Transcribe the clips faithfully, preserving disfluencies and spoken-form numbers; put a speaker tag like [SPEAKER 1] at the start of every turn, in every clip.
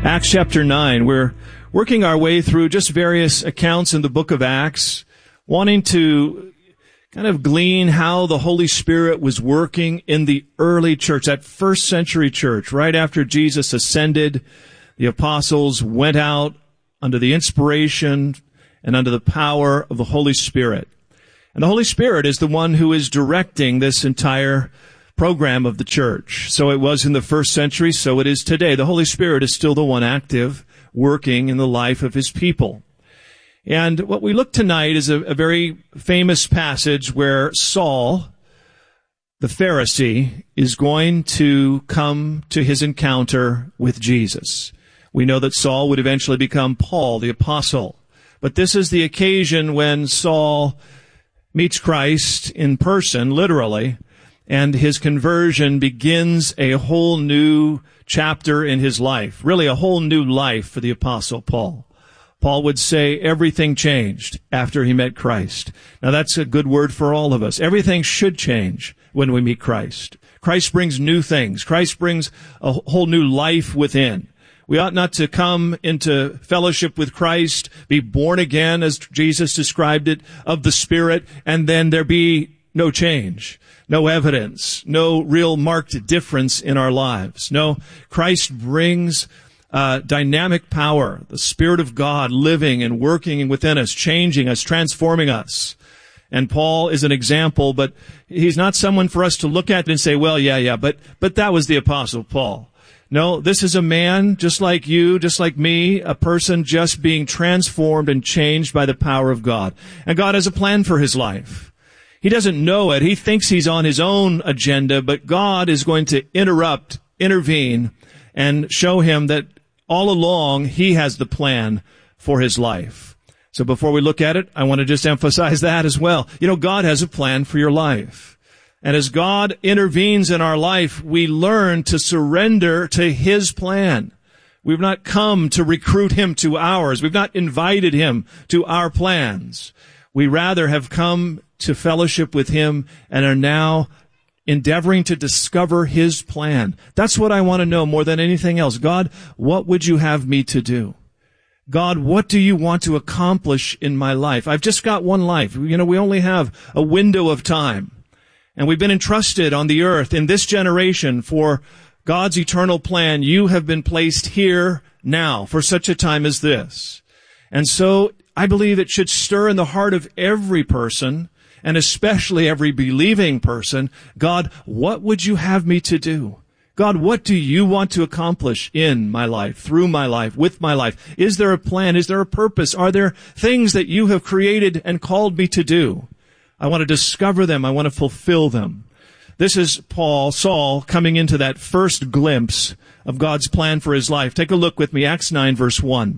[SPEAKER 1] Acts chapter nine. We're working our way through just various accounts in the book of Acts, wanting to kind of glean how the Holy Spirit was working in the early church, that first century church. Right after Jesus ascended, the apostles went out under the inspiration and under the power of the Holy Spirit. And the Holy Spirit is the one who is directing this entire program of the church. So it was in the first century, so it is today. The Holy Spirit is still the one active, working in the life of His people. And what we look tonight is a, a very famous passage where Saul, the Pharisee, is going to come to his encounter with Jesus. We know that Saul would eventually become Paul, the apostle. But this is the occasion when Saul meets Christ in person, literally, and his conversion begins a whole new chapter in his life, really a whole new life for the Apostle Paul. Paul would say everything changed after he met Christ. Now that's a good word for all of us. Everything should change when we meet Christ. Christ brings new things. Christ brings a whole new life within. We ought not to come into fellowship with Christ, be born again, as Jesus described it, of the Spirit, and then there be no change, no evidence, no real marked difference in our lives. No, Christ brings uh, dynamic power, the Spirit of God living and working within us, changing us, transforming us. And Paul is an example, but he's not someone for us to look at and say, well, yeah, yeah, but but that was the Apostle Paul. No, this is a man just like you, just like me, a person just being transformed and changed by the power of God. And God has a plan for his life. He doesn't know it. He thinks he's on his own agenda, but God is going to interrupt, intervene, and show him that all along he has the plan for his life. So before we look at it, I want to just emphasize that as well. You know, God has a plan for your life. And as God intervenes in our life, we learn to surrender to His plan. We've not come to recruit Him to ours. We've not invited Him to our plans. We rather have come to fellowship with Him and are now endeavoring to discover His plan. That's what I want to know more than anything else. God, what would you have me to do? God, what do you want to accomplish in my life? I've just got one life. You know, we only have a window of time. And we've been entrusted on the earth in this generation for God's eternal plan. You have been placed here now for such a time as this. And so I believe it should stir in the heart of every person, and especially every believing person, God, what would you have me to do? God, what do you want to accomplish in my life, through my life, with my life? Is there a plan? Is there a purpose? Are there things that you have created and called me to do? I want to discover them. I want to fulfill them. This is Paul, Saul, coming into that first glimpse of God's plan for his life. Take a look with me, Acts nine, verse one.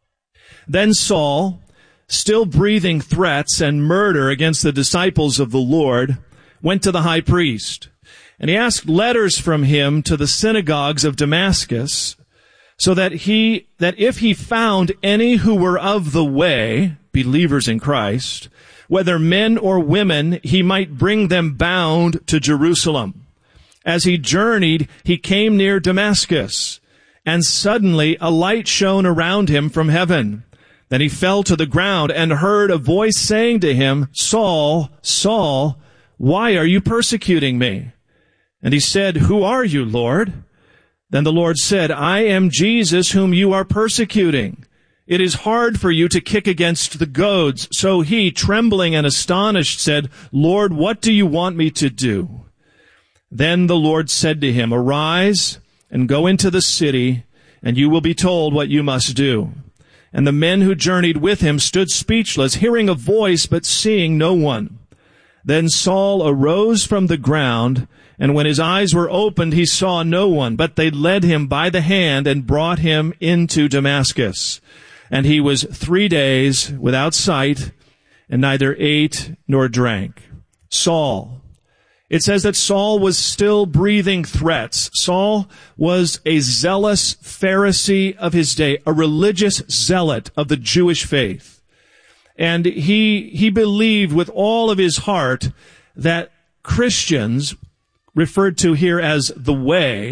[SPEAKER 1] Then Saul, still breathing threats and murder against the disciples of the Lord, went to the high priest. And he asked letters from him to the synagogues of Damascus, so that he, that if he found any who were of the way, believers in Christ, whether men or women, he might bring them bound to Jerusalem. As he journeyed, he came near Damascus, and suddenly a light shone around him from heaven. Then he fell to the ground and heard a voice saying to him, Saul, Saul, why are you persecuting me? And he said, Who are you, Lord? Then the Lord said, I am Jesus whom you are persecuting. It is hard for you to kick against the goads. So he, trembling and astonished, said, Lord, what do you want me to do? Then the Lord said to him, Arise and go into the city, and you will be told what you must do. And the men who journeyed with him stood speechless, hearing a voice but seeing no one. Then Saul arose from the ground, and when his eyes were opened, he saw no one, but they led him by the hand and brought him into Damascus. And he was three days without sight, and neither ate nor drank. Saul. It says that Saul was still breathing threats. Saul was a zealous Pharisee of his day, a religious zealot of the Jewish faith. And he, he believed with all of his heart that Christians, referred to here as the way,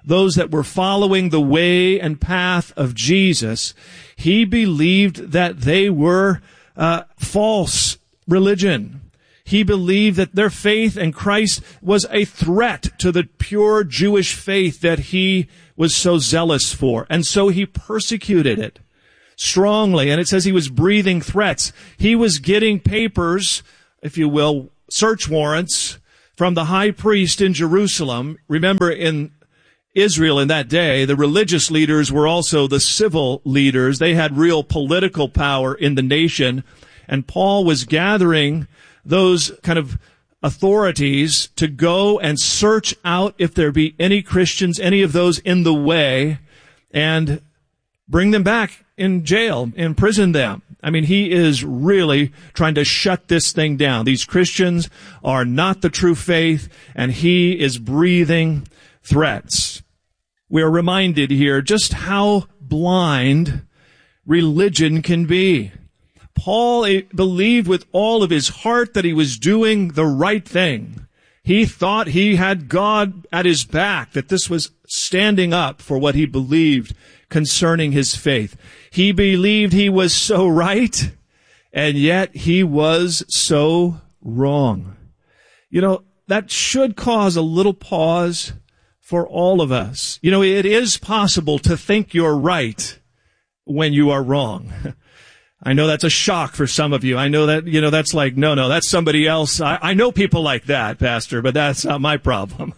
[SPEAKER 1] those that were following the way and path of Jesus, he believed that they were uh, false religion. He believed that their faith in Christ was a threat to the pure Jewish faith that he was so zealous for. And so he persecuted it strongly. And it says he was breathing threats. He was getting papers, if you will, search warrants from the high priest in Jerusalem. Remember, in Israel in that day, the religious leaders were also the civil leaders. They had real political power in the nation. And Paul was gathering those kind of authorities to go and search out if there be any Christians, any of those in the way, and bring them back in jail, imprison them. I mean, he is really trying to shut this thing down. These Christians are not the true faith, and he is breathing threats. We are reminded here just how blind religion can be. Paul believed with all of his heart that he was doing the right thing. He thought he had God at his back, that this was standing up for what he believed concerning his faith. He believed he was so right, and yet he was so wrong. You know, that should cause a little pause for all of us. You know, it is possible to think you're right when you are wrong. I know that's a shock for some of you. I know that, you know, that's like, no, no, that's somebody else. I, I know people like that, Pastor, but that's not my problem.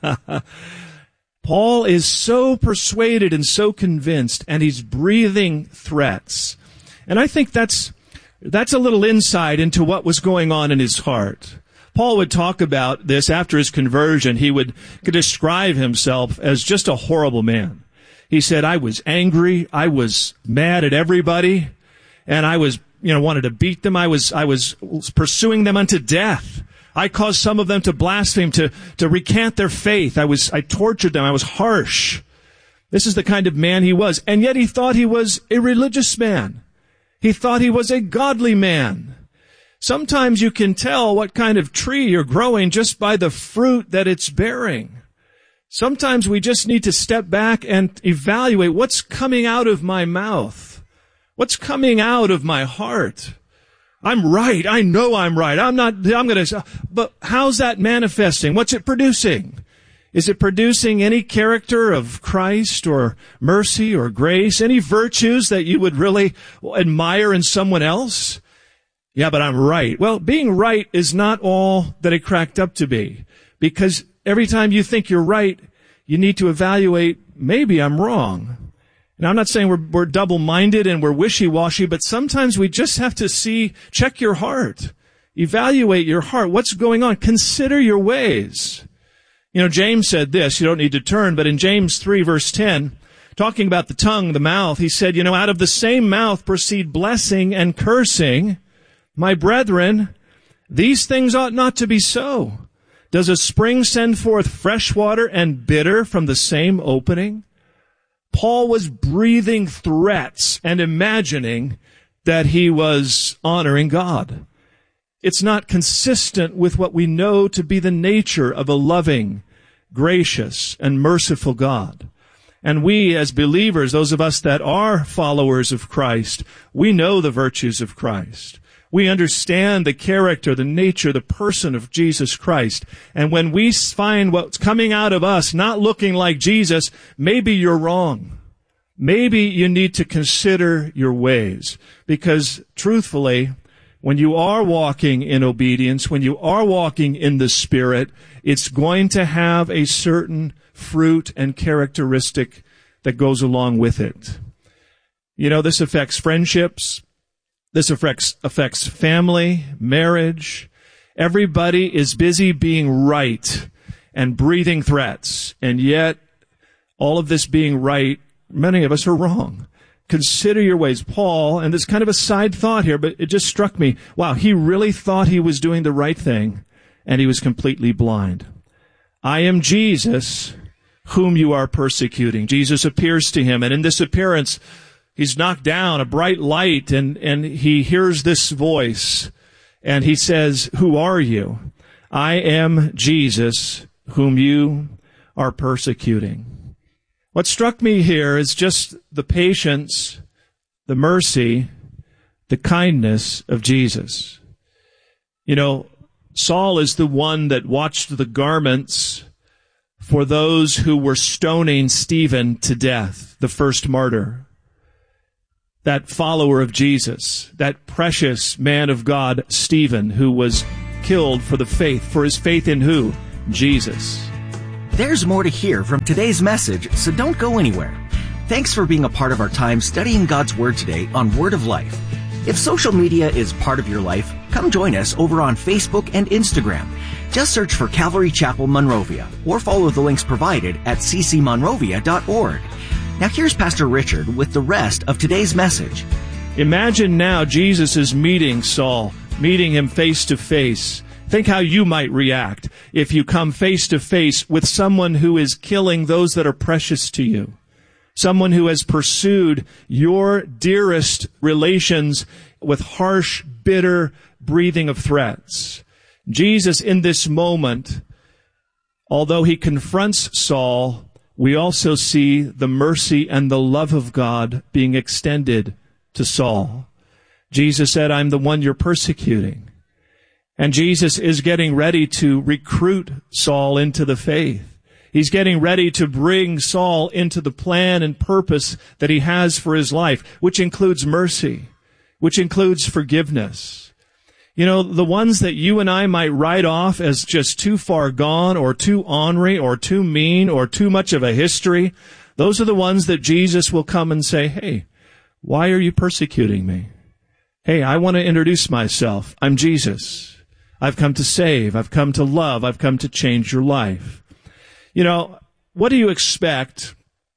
[SPEAKER 1] Paul is so persuaded and so convinced, and he's breathing threats. And I think that's, that's a little insight into what was going on in his heart. Paul would talk about this after his conversion. He would describe himself as just a horrible man. He said, I was angry. I was mad at everybody. And I was, you know, wanted to beat them. I was, I was pursuing them unto death. I caused some of them to blaspheme, to, to recant their faith. I was, I tortured them. I was harsh. This is the kind of man he was. And yet he thought he was a religious man. He thought he was a godly man. Sometimes you can tell what kind of tree you're growing just by the fruit that it's bearing. Sometimes we just need to step back and evaluate what's coming out of my mouth. What's coming out of my heart? I'm right. I know I'm right. I'm not, I'm going to, but how's that manifesting? What's it producing? Is it producing any character of Christ or mercy or grace? Any virtues that you would really admire in someone else? Yeah, but I'm right. Well, being right is not all that it cracked up to be, because every time you think you're right, you need to evaluate, maybe I'm wrong. Now, I'm not saying we're, we're double-minded and we're wishy-washy, but sometimes we just have to see, check your heart. Evaluate your heart. What's going on? Consider your ways. You know, James said this, you don't need to turn, but in James three, verse ten, talking about the tongue, the mouth, he said, you know, out of the same mouth proceed blessing and cursing. My brethren, these things ought not to be so. Does a spring send forth fresh water and bitter from the same opening? Paul was breathing threats and imagining that he was honoring God. It's not consistent with what we know to be the nature of a loving, gracious, and merciful God. And we as believers, those of us that are followers of Christ, we know the virtues of Christ. We understand the character, the nature, the person of Jesus Christ. And when we find what's coming out of us not looking like Jesus, maybe you're wrong. Maybe you need to consider your ways. Because truthfully, when you are walking in obedience, when you are walking in the Spirit, it's going to have a certain fruit and characteristic that goes along with it. You know, this affects friendships. This affects, affects family, marriage. Everybody is busy being right and breathing threats. And yet, all of this being right, many of us are wrong. Consider your ways. Paul, and this is kind of a side thought here, but it just struck me. Wow, he really thought he was doing the right thing, and he was completely blind. I am Jesus, whom you are persecuting. Jesus appears to him, and in this appearance, he's knocked down, a bright light, and, and he hears this voice, and he says, who are you? I am Jesus, whom you are persecuting. What struck me here is just the patience, the mercy, the kindness of Jesus. You know, Saul is the one that watched the garments for those who were stoning Stephen to death, the first martyr. That follower of Jesus, that precious man of God, Stephen, who was killed for the faith, for his faith in who? Jesus.
[SPEAKER 2] There's more to hear from today's message, so don't go anywhere. Thanks for being a part of our time studying God's Word today on Word of Life. If social media is part of your life, come join us over on Facebook and Instagram. Just search for Calvary Chapel Monrovia or follow the links provided at c c monrovia dot org. Now here's Pastor Richard with the rest of today's message.
[SPEAKER 1] Imagine now Jesus is meeting Saul, meeting him face to face. Think how you might react if you come face to face with someone who is killing those that are precious to you. Someone who has pursued your dearest relations with harsh, bitter breathing of threats. Jesus, in this moment, although he confronts Saul, we also see the mercy and the love of God being extended to Saul. Jesus said, I'm the one you're persecuting. And Jesus is getting ready to recruit Saul into the faith. He's getting ready to bring Saul into the plan and purpose that he has for his life, which includes mercy, which includes forgiveness. You know, the ones that you and I might write off as just too far gone or too ornery or too mean or too much of a history, those are the ones that Jesus will come and say, hey, why are you persecuting me? Hey, I want to introduce myself. I'm Jesus. I've come to save. I've come to love. I've come to change your life. You know, what do you expect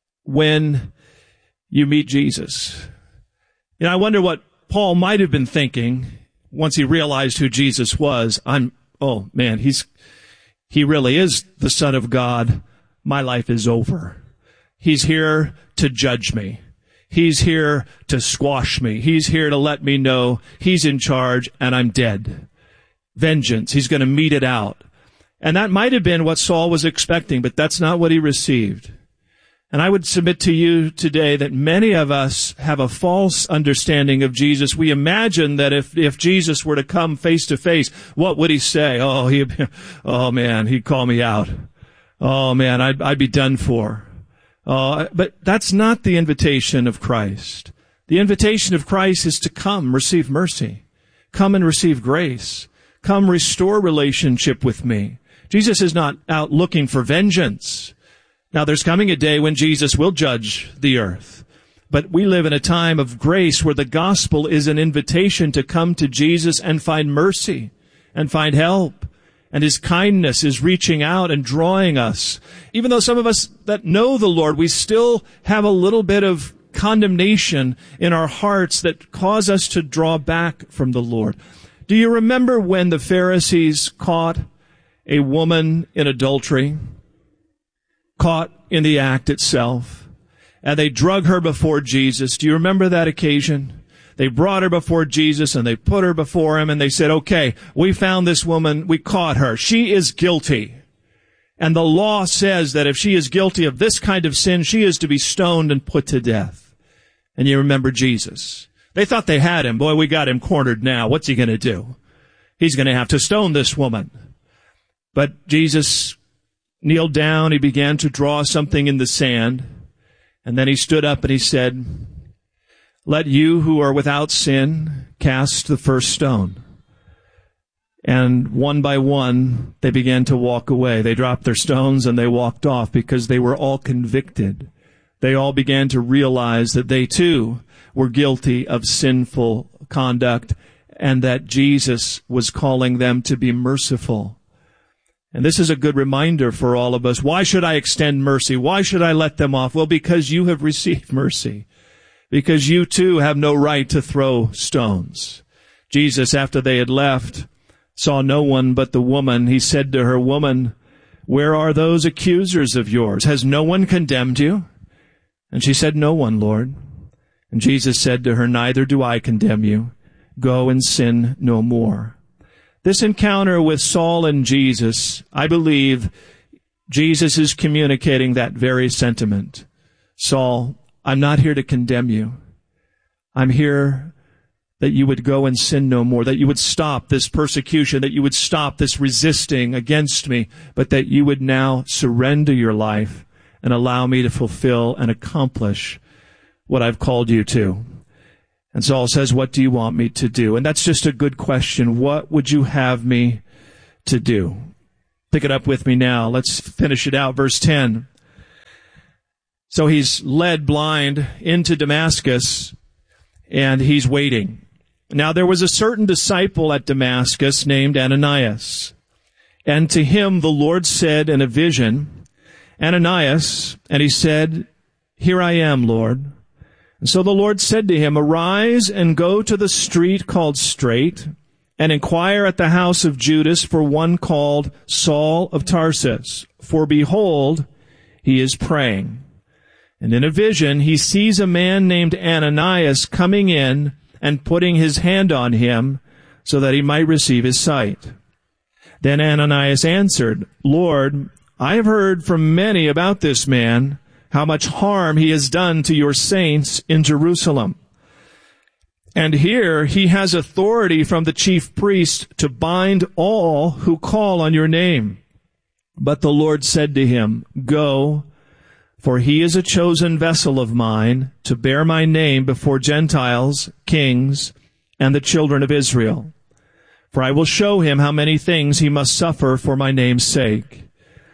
[SPEAKER 1] when you meet Jesus? You know, I wonder what Paul might have been thinking once he realized who Jesus was. I'm, oh man, he's, he really is the Son of God. My life is over. He's here to judge me. He's here to squash me. He's here to let me know he's in charge and I'm dead. Vengeance. He's going to mete it out. And that might have been what Saul was expecting, but that's not what he received. And I would submit to you today that many of us have a false understanding of Jesus. We imagine that if, if Jesus were to come face to face, what would he say? Oh, he, oh man, he'd call me out. Oh man, I'd, I'd be done for. Oh, but that's not the invitation of Christ. The invitation of Christ is to come, receive mercy. Come and receive grace. Come restore relationship with me. Jesus is not out looking for vengeance. Now, there's coming a day when Jesus will judge the earth. But we live in a time of grace where the gospel is an invitation to come to Jesus and find mercy and find help. And his kindness is reaching out and drawing us. Even though some of us that know the Lord, we still have a little bit of condemnation in our hearts that cause us to draw back from the Lord. Do you remember when the Pharisees caught a woman in adultery, caught in the act itself, and they drug her before Jesus? Do you remember that occasion? They brought her before Jesus and they put her before him and they said, okay, we found this woman, we caught her. She is guilty. And the law says that if she is guilty of this kind of sin, she is to be stoned and put to death. And you remember Jesus. They thought they had him. Boy, we got him cornered now. What's he going to do? He's going to have to stone this woman. But Jesus kneeled down. He began to draw something in the sand. And then he stood up and he said, let you who are without sin cast the first stone. And one by one, they began to walk away. They dropped their stones and they walked off because they were all convicted. They all began to realize that they too were guilty of sinful conduct and that Jesus was calling them to be merciful. And this is a good reminder for all of us. Why should I extend mercy? Why should I let them off? Well, because you have received mercy. Because you too have no right to throw stones. Jesus, after they had left, saw no one but the woman. He said to her, woman, where are those accusers of yours? Has no one condemned you? And she said, no one, Lord. And Jesus said to her, neither do I condemn you. Go and sin no more. This encounter with Saul and Jesus, I believe Jesus is communicating that very sentiment. Saul, I'm not here to condemn you. I'm here that you would go and sin no more, that you would stop this persecution, that you would stop this resisting against me, but that you would now surrender your life and allow me to fulfill and accomplish what I've called you to. And Saul says, what do you want me to do? And that's just a good question. What would you have me to do? Pick it up with me now. Let's finish it out. Verse ten. So he's led blind into Damascus, and he's waiting. Now there was a certain disciple at Damascus named Ananias. And to him the Lord said in a vision, Ananias, and he said, Here I am, Lord. And so the Lord said to him, Arise and go to the street called Straight, and inquire at the house of Judas for one called Saul of Tarsus. For behold, he is praying. And in a vision he sees a man named Ananias coming in and putting his hand on him so that he might receive his sight. Then Ananias answered, Lord, I have heard from many about this man, how much harm he has done to your saints in Jerusalem. And here he has authority from the chief priest to bind all who call on your name. But the Lord said to him, Go, for he is a chosen vessel of mine to bear my name before Gentiles, kings, and the children of Israel. For I will show him how many things he must suffer for my name's sake.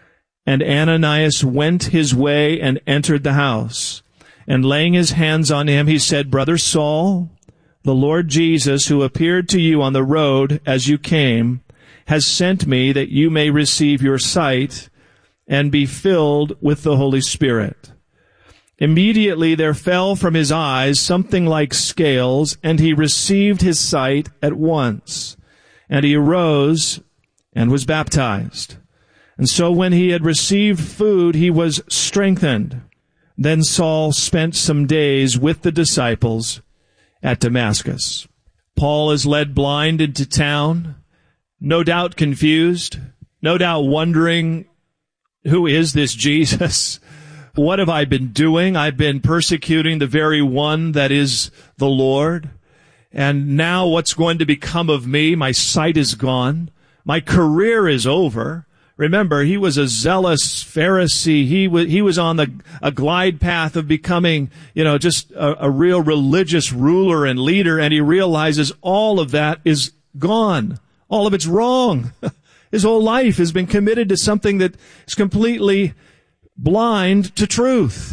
[SPEAKER 1] And Ananias went his way and entered the house. And laying his hands on him, he said, Brother Saul, the Lord Jesus, who appeared to you on the road as you came, has sent me that you may receive your sight and be filled with the Holy Spirit. Immediately there fell from his eyes something like scales, and he received his sight at once. And he arose and was baptized. And so when he had received food, he was strengthened. Then Saul spent some days with the disciples at Damascus. Paul is led blind into town, no doubt confused, no doubt wondering, who is this Jesus? What have I been doing? I've been persecuting the very one that is the Lord. And now what's going to become of me? My sight is gone. My career is over. Remember, he was a zealous Pharisee. He was, he was on the, a glide path of becoming, you know, just a, a real religious ruler and leader. And he realizes all of that is gone. All of it's wrong. His whole life has been committed to something that is completely blind to truth.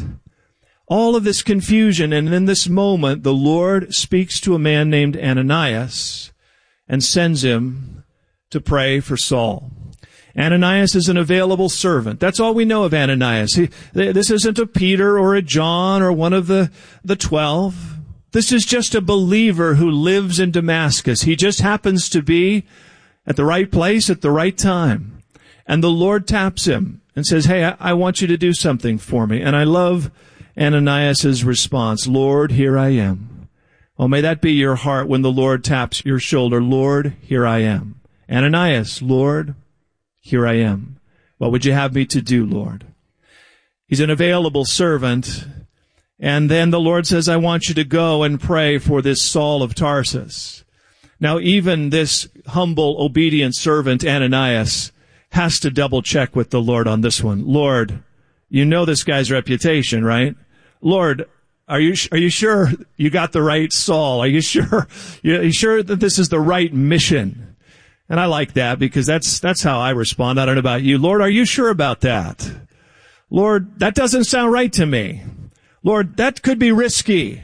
[SPEAKER 1] All of this confusion, and in this moment, the Lord speaks to a man named Ananias and sends him to pray for Saul. Ananias is an available servant. That's all we know of Ananias. He, this isn't a Peter or a John or one of the, the twelve. This is just a believer who lives in Damascus. He just happens to be at the right place at the right time. And the Lord taps him and says, hey, I, I want you to do something for me. And I love Ananias' response, Lord, here I am. Oh, may that be your heart when the Lord taps your shoulder. Lord, here I am. Ananias, Lord, here I am. What would you have me to do, Lord? He's an available servant. And then the Lord says, I want you to go and pray for this Saul of Tarsus. Now, even this humble, obedient servant, Ananias, has to double check with the Lord on this one. Lord, you know this guy's reputation, right? Lord, are you, are you sure you got the right Saul? Are you sure, are you sure that this is the right mission? And I like that because that's, that's how I respond. I don't know about you. Lord, are you sure about that? Lord, that doesn't sound right to me. Lord, that could be risky.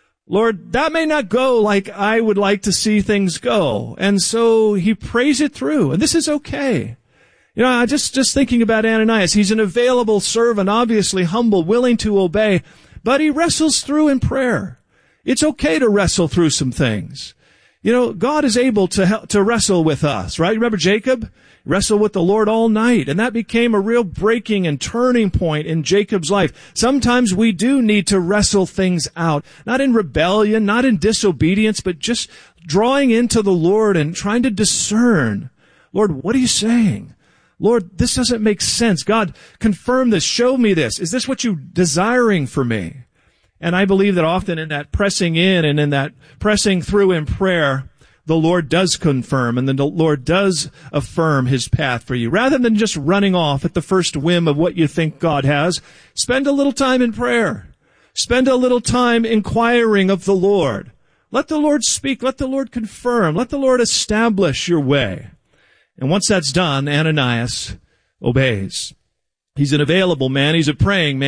[SPEAKER 1] Lord, that may not go like I would like to see things go. And so he prays it through. And this is okay. You know, I just, just thinking about Ananias. He's an available servant, obviously humble, willing to obey, but he wrestles through in prayer. It's okay to wrestle through some things. You know, God is able to help, to wrestle with us, right? Remember Jacob? Wrestled with the Lord all night. And that became a real breaking and turning point in Jacob's life. Sometimes we do need to wrestle things out. Not in rebellion, not in disobedience, but just drawing into the Lord and trying to discern. Lord, what are you saying? Lord, this doesn't make sense. God, confirm this. Show me this. Is this what you're desiring for me? And I believe that often in that pressing in and in that pressing through in prayer, the Lord does confirm and then the Lord does affirm his path for you. Rather than just running off at the first whim of what you think God has, spend a little time in prayer. Spend a little time inquiring of the Lord. Let the Lord speak. Let the Lord confirm. Let the Lord establish your way. And once that's done, Ananias obeys. He's an available man. He's a praying man.